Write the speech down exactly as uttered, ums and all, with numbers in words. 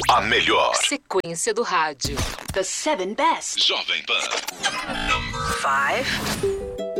A melhor sequência do rádio. The seven best. Jovem Pan. Five.